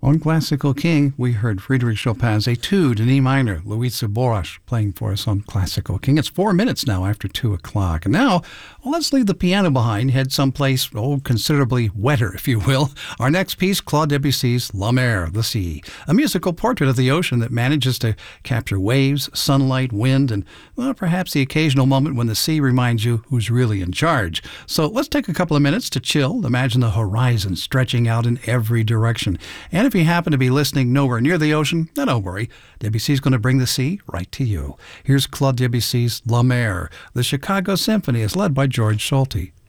On Classical King, we heard Friedrich Chopin's Etude in E minor, Louisa Borash playing for us on Classical King. It's 4 minutes now after 2 o'clock. And now, let's leave the piano behind, head someplace, considerably wetter, if you will. Our next piece, Claude Debussy's La Mer, the Sea, a musical portrait of the ocean that manages to capture waves, sunlight, wind, and perhaps the occasional moment when the sea reminds you who's really in charge. So let's take a couple of minutes to chill, imagine the horizon stretching out in every direction. And if you happen to be listening nowhere near the ocean, don't worry. Debussy's going to bring the sea right to you. Here's Claude Debussy's La Mer. The Chicago Symphony is led by George Solti.